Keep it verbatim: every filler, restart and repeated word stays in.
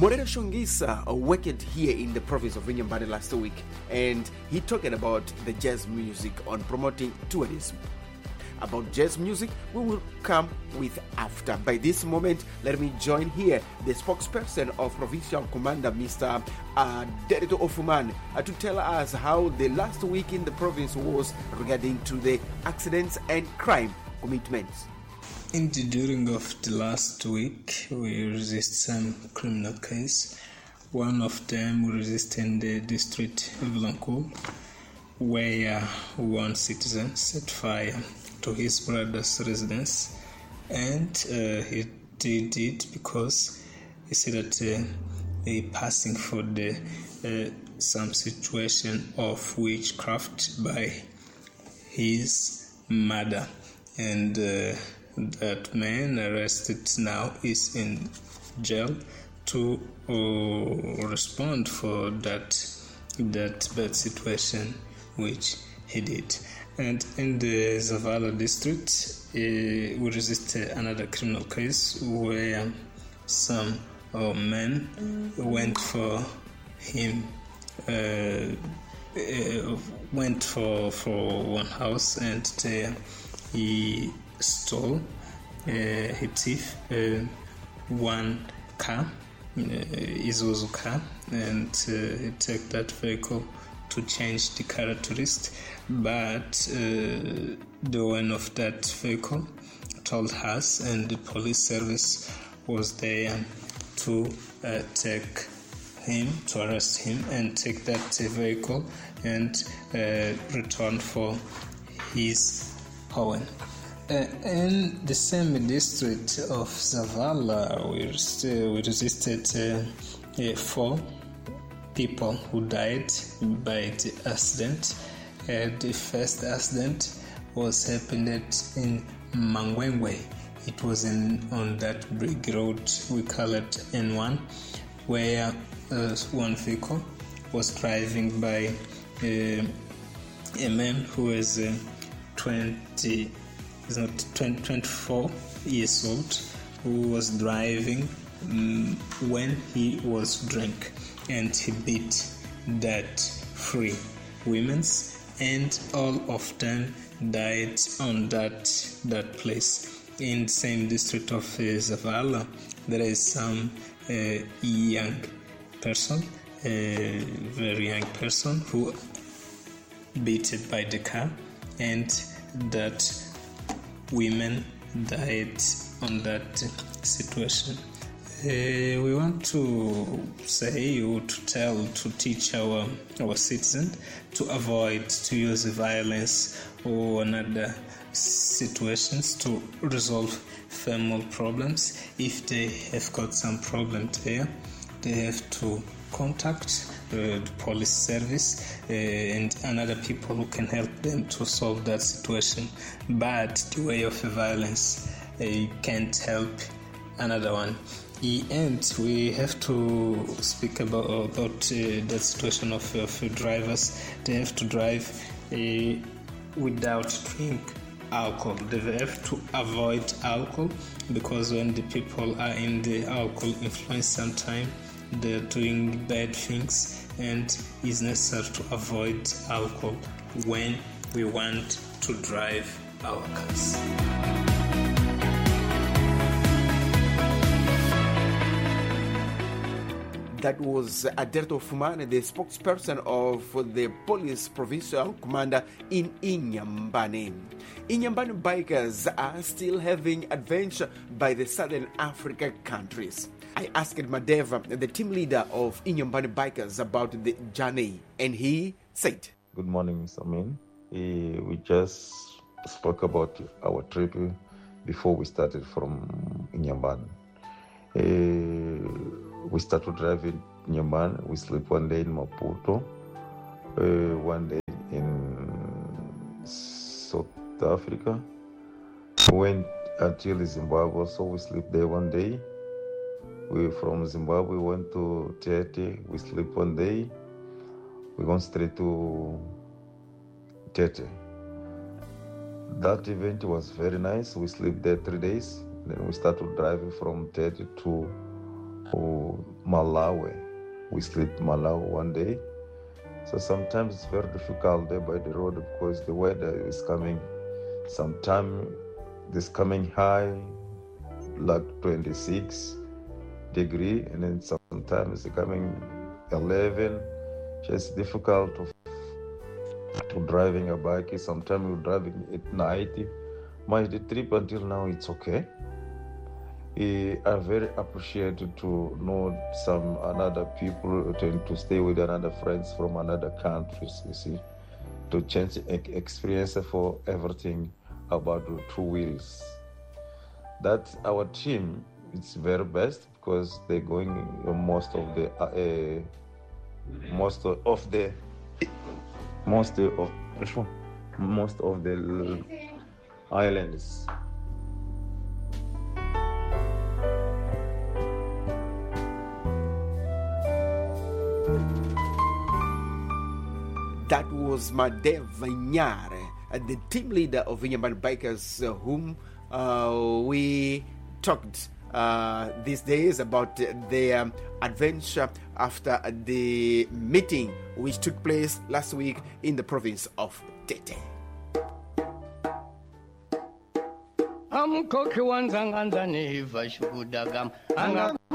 Morena Shongisa worked here in the province of Inyambane last week, and he talked about the jazz music on promoting tourism. About jazz music, we will come with after. By this moment, let me join here the spokesperson of Provincial Commander, Mister Uh, Derito Ofuman, uh, to tell us how the last week in the province was regarding to the accidents and crime commitments. Indeed, during of the last week, we resist some criminal case. One of them we resist in the district of Lanco, where one citizen set fire to his brother's residence, and uh, he did it because he said that uh, he passing for the uh, some situation of witchcraft by his mother, and uh, that man arrested now is in jail to uh, respond for that that bad situation which he did. And in the Zavala district, uh, we resisted another criminal case where some uh, men went for him, uh, uh, went for for one house, and there he stole, uh, he thief uh, one car, uh, Isuzu car, and uh, he took that vehicle to change the characteristics, but uh, the one of that vehicle told us, and the police service was there to uh, take him, to arrest him, and take that vehicle and uh, return for his own. Uh, in the same district of Zavala, we, resist, we resisted uh, uh, four people who died by the accident. Uh, the first accident was happened in Mangwengwe. It was in on that big road we call it N one, where uh, one vehicle was driving by uh, a man who was uh, twenty. He's not twenty, twenty-four years old, who was driving um, when he was drunk, and he beat that three women, and all of them died on that that place. In the same district of uh, Zavala, there is some uh, young person, a very young person, who beaten by the car, and that women died on that situation. Uh, we want to say or to tell, to teach our our citizens to avoid to use violence or another situations to resolve family problems. If they have got some problem there, they have to contact uh, the police service uh, and another people who can help them to solve that situation. But the way of violence uh, can't help another one. And we have to speak about, about uh, the situation of, of drivers. They have to drive uh, without drink alcohol. They have to avoid alcohol, because when the people are in the alcohol influence, sometimes they're doing bad things, and it's necessary to avoid alcohol when we want to drive our cars. That was Aderto Fumane, the spokesperson of the police provincial commander in Inyambane. Inyambane bikers are still having adventure by the Southern Africa countries. I asked Madeva, the team leader of Inyambane bikers, about the journey, and he said, Good morning, Mister Min. Uh, we just spoke about our trip before we started from Inyambane. Uh, we started driving in Inyambane. We sleep one day in Maputo, uh, one day in South Africa. We went until Zimbabwe, so we sleep there one day. We from Zimbabwe went to Tete. We sleep one day. We gone straight to Tete. That event was very nice. We sleep there three days. Then we started driving from Tete to to Malawi. We sleep Malawi one day. So sometimes it's very difficult there by the road because the weather is coming. Sometimes it's coming high, like twenty-six degree, and then sometimes it's coming eleven. It's difficult to, to driving a bike. Sometimes you're driving at night. My the trip until now it's okay. I very appreciated to know some another people to, to stay with another friends from another countries. You see, to change experience for everything about the two wheels. That's our team. It's very best because they're going most of the uh, most of the most of most of the islands. That was Madev Nyare, the team leader of Vinyambane Bikers, uh, whom uh, we talked uh, these days about their adventure after the meeting which took place last week in the province of Tete.